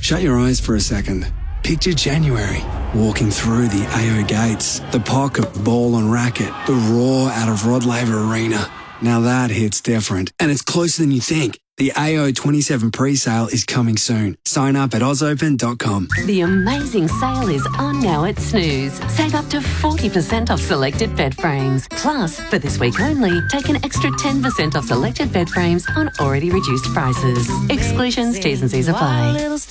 Shut your eyes for a second. Picture January, walking through the AO gates, the pocket ball and racket, the roar out of Rod Laver Arena. Now that hits different, and it's closer than you think. The AO 27 pre-sale is coming soon. Sign up at ausopen.com. The amazing sale is on now at Snooze. Save up to 40% off selected bed frames. Plus, for this week only, take an extra 10% off selected bed frames on already reduced prices. Exclusions, T's and C's apply.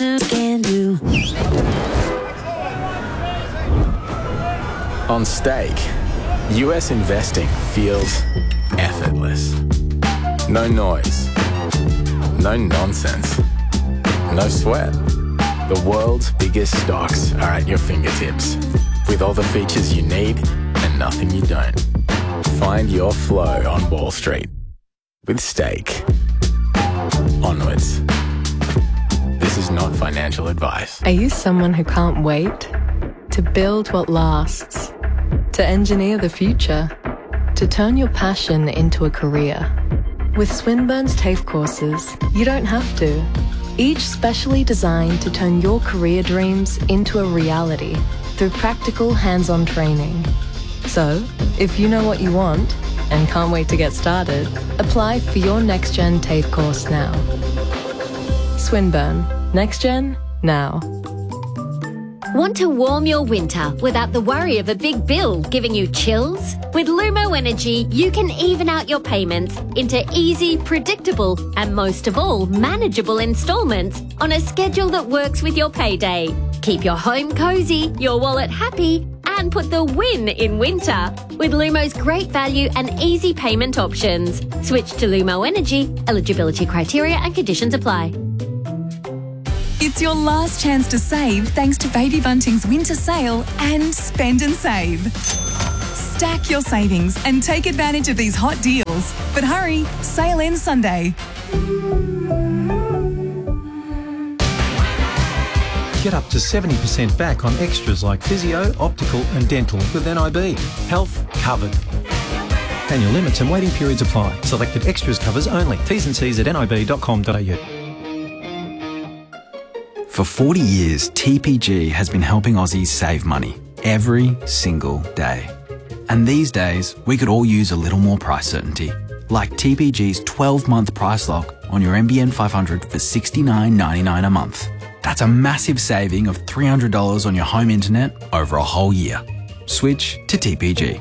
On Stake, US investing feels effortless. No noise. No nonsense. No sweat. The world's biggest stocks are at your fingertips, with all the features you need and nothing you don't. Find your flow on Wall Street with Stake. Onwards. This is not financial advice. Are you someone who can't wait? To build what lasts? To engineer the future? To turn your passion into a career? With Swinburne's TAFE courses, you don't have to. Each specially designed to turn your career dreams into a reality through practical hands-on training. So, if you know what you want and can't wait to get started, apply for your NextGen TAFE course now. Swinburne. NextGen, now. Want to warm your winter without the worry of a big bill giving you chills? With Lumo Energy, you can even out your payments into easy, predictable, and most of all, manageable instalments on a schedule that works with your payday. Keep your home cozy, your wallet happy, and put the win in winter with Lumo's great value and easy payment options. Switch to Lumo Energy. Eligibility criteria and conditions apply. It's your last chance to save thanks to Baby Bunting's winter sale and Spend and Save. Stack your savings and take advantage of these hot deals. But hurry, sale ends Sunday. Get up to 70% back on extras like physio, optical and dental with NIB. Health covered. Annual limits and waiting periods apply. Selected extras covers only. T's and C's at nib.com.au. For 40 years, TPG has been helping Aussies save money every single day. And these days, we could all use a little more price certainty. Like TPG's 12-month price lock on your NBN 500 for $69.99 a month. That's a massive saving of $300 on your home internet over a whole year. Switch to TPG.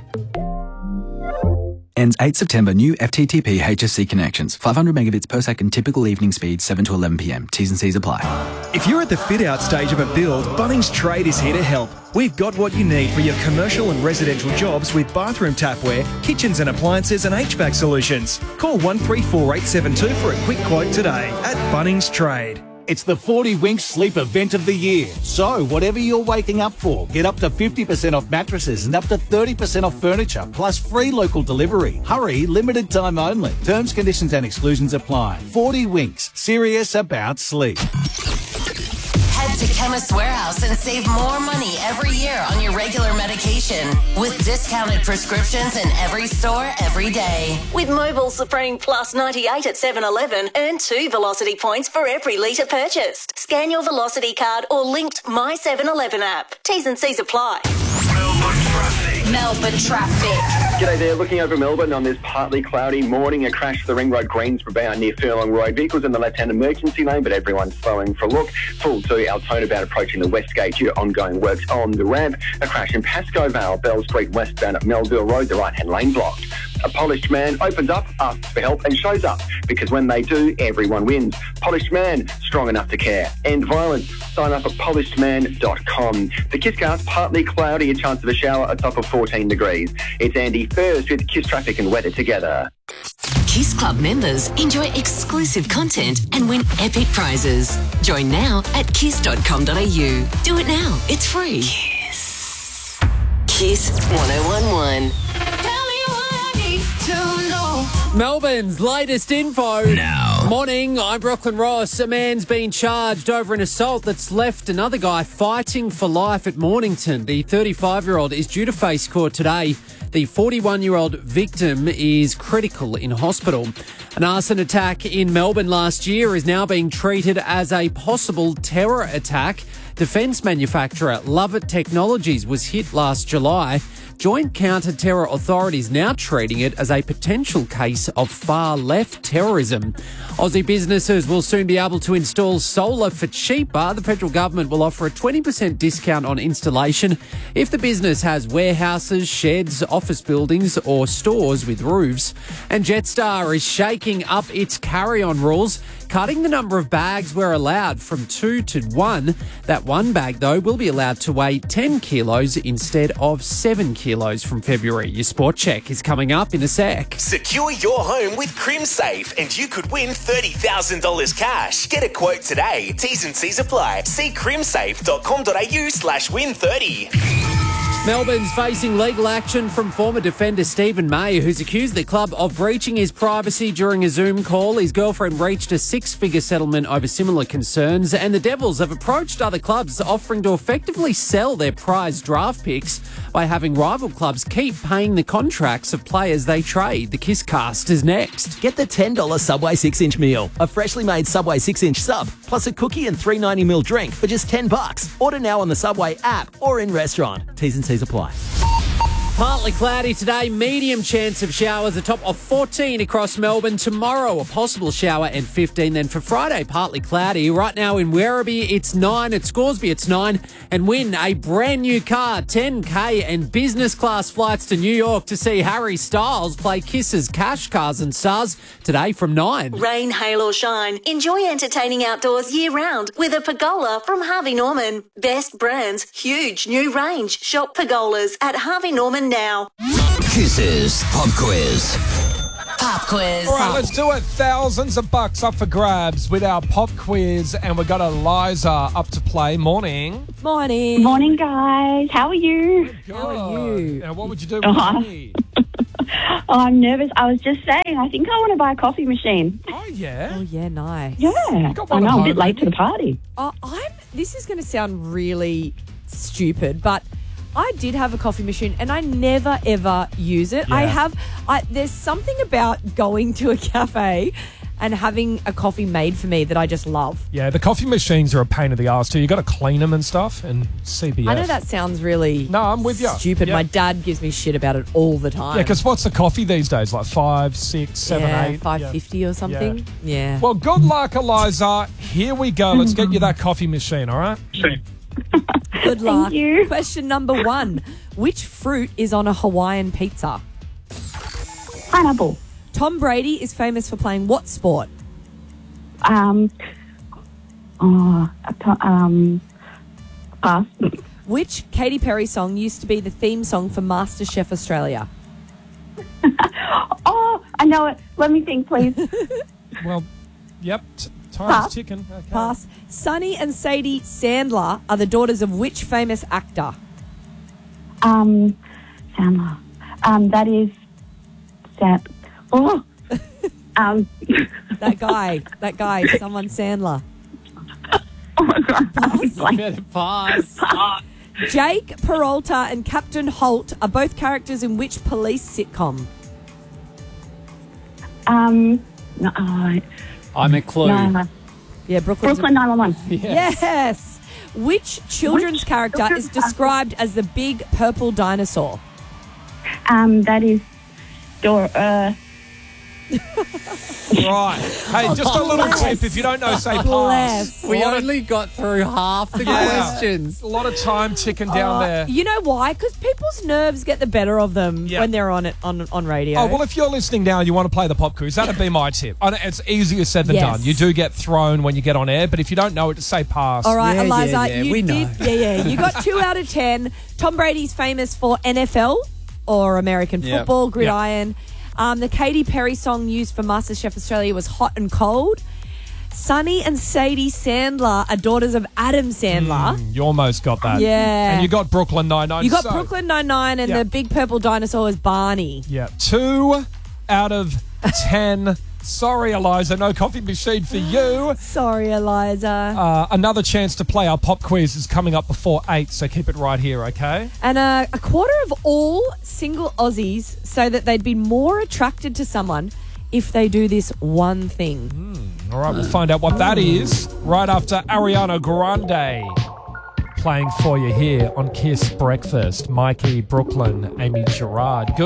Ends 8 September. New FTTP HSC connections. 500 megabits per second. Typical evening speed 7 to 11 p.m. T's and C's apply. If you're at the fit-out stage of a build, Bunnings Trade is here to help. We've got what you need for your commercial and residential jobs with bathroom tapware, kitchens and appliances and HVAC solutions. Call 134872 for a quick quote today at Bunnings Trade. It's the 40 Winks Sleep Event of the Year. So, whatever you're waking up for, get up to 50% off mattresses and up to 30% off furniture, plus free local delivery. Hurry, limited time only. Terms, conditions and exclusions apply. 40 Winks, serious about sleep. Head to Chemist Warehouse and save more money every year on your regular medication with discounted prescriptions in every store every day. With Mobile Supreme Plus 98 at 7-Eleven, earn 2 Velocity points for every litre purchased. Scan your Velocity card or linked My 7-Eleven app. T's and C's apply. Melbourne traffic. G'day there, looking over Melbourne on this partly cloudy morning. A crash to the Ring Road Greensboro bound near Furlong Road. Vehicles in the left-hand emergency lane, but everyone's slowing for a look. Full to Altona bound approaching the West Gate due to ongoing works on the ramp. A crash in Pascoe Vale, Bell Street westbound at Melville Road, the right-hand lane blocked. A polished man opens up, asks for help and shows up, because when they do, everyone wins. Polished man, strong enough to care. End violence. Sign up at polishedman.com. The Kisscast, partly cloudy, a chance of a shower, a top of 14 degrees. It's Andy first with Kiss Traffic and weather together. Kiss Club members enjoy exclusive content and win epic prizes. Join now at kiss.com.au. Do it now. It's free. Kiss 1011. Tell me what I need to know. Melbourne's latest info. Now. Morning, I'm Brooklyn Ross. A man's been charged over an assault that's left another guy fighting for life at Mornington. The 35-year-old is due to face court today. The 41-year-old victim is critical in hospital. An arson attack in Melbourne last year is now being treated as a possible terror attack. Defence manufacturer Lovett Technologies was hit last July. Joint Counter-Terror Authorities now treating it as a potential case of far-left terrorism. Aussie businesses will soon be able to install solar for cheaper. The federal government will offer a 20% discount on installation if the business has warehouses, sheds, office buildings or stores with roofs. And Jetstar is shaking up its carry-on rules, cutting the number of bags we're allowed from 2 to 1. That one bag, though, will be allowed to weigh 10 kilos instead of 7 kilos from February. Your sport check is coming up in a sec. Secure your home with CrimSafe and you could win $30,000 cash. Get a quote today. T's and C's apply. See crimsafe.com.au/win30. Melbourne's facing legal action from former defender Stephen May, who's accused the club of breaching his privacy during a Zoom call. His girlfriend reached a six-figure settlement over similar concerns, and the Devils have approached other clubs offering to effectively sell their prized draft picks by having rival clubs keep paying the contracts of players they trade. The Kisscast is next. Get the $10 Subway 6-inch meal, a freshly made Subway 6-inch sub, plus a cookie and $3.90 drink for just $10. Order now on the Subway app or in restaurant. T's and C's apply. Partly cloudy today, medium chance of showers, a top of 14 across Melbourne. Tomorrow, a possible shower and 15. Then for Friday, partly cloudy. Right now in Werribee, it's 9. At Scoresby, it's 9. And win a brand new car, 10K and business class flights to New York to see Harry Styles play Kiss's Cash Cars and Stars today from 9. Rain, hail or shine, enjoy entertaining outdoors year-round with a pergola from Harvey Norman. Best brands, huge new range. Shop pergolas at Harvey Norman now. Kiss's Pop Quiz. Pop quiz. All right, let's do it. Thousands of bucks up for grabs with our pop quiz, and we've got Eliza up to play. Morning. Morning. Morning, guys. How are you? How are you? Now, what would you do with me? I'm nervous. I was just saying, I think I want to buy a coffee machine. Oh, yeah? Oh, yeah, nice. Yeah. I know, I'm a bit late to the party. This is going to sound really stupid, but I did have a coffee machine and I never, ever use it. Yeah. There's something about going to a cafe and having a coffee made for me that I just love. Yeah, the coffee machines are a pain in the ass too. You got to clean them and stuff, and CBF. I know that sounds really I'm with you. Stupid. Yep. My dad gives me shit about it all the time. Yeah, because what's the coffee these days? Like 5, 6, 7, 8? $5.50 or something. Yeah. Well, good luck, Eliza. Here we go. Let's get you that coffee machine, all right? Good luck. Thank you. Question number 1. Which fruit is on a Hawaiian pizza? Pineapple. Tom Brady is famous for playing what sport? Pass. Which Katy Perry song used to be the theme song for MasterChef Australia? Oh, I know it. Let me think, please. Well, yep. Time's Pass. ticking. Okay. Pass. Sonny and Sadie Sandler are the daughters of which famous actor? Sandler. That is Oh. That guy, someone Sandler. Oh my God. Better pass. Jake Peralta and Captain Holt are both characters in which police sitcom? No, I'm a clue. No. Yeah, Brooklyn 911. Yes. Which children's character is described as the big purple dinosaur? That is Right. Hey, just a little tip. If you don't know, say pass. We only got through half the questions. A lot of time ticking down there. You know why? Because people's nerves get the better of them when they're on radio. Oh, well, if you're listening now and you want to play the pop quiz, that'd be my tip. I know it's easier said than done. You do get thrown when you get on air, but if you don't know it, just say pass. All right, Eliza, we know. You got 2 out of 10. Tom Brady's famous for NFL or American football, gridiron. The Katy Perry song used for MasterChef Australia was Hot and Cold. Sonny and Sadie Sandler are daughters of Adam Sandler. You almost got that. Yeah. And you got Brooklyn Nine-Nine. You got Brooklyn Nine-Nine and the big purple dinosaur is Barney. Yeah. 2 out of 10. Sorry, Eliza, no coffee machine for you. Sorry, Eliza. Another chance to play our pop quiz is coming up before 8, so keep it right here, okay? And a quarter of all single Aussies say that they'd be more attracted to someone if they do this one thing. All right, we'll find out what that is right after Ariana Grande playing for you here on Kiss Breakfast. Mikey, Brooklyn, Amy Gerard. Good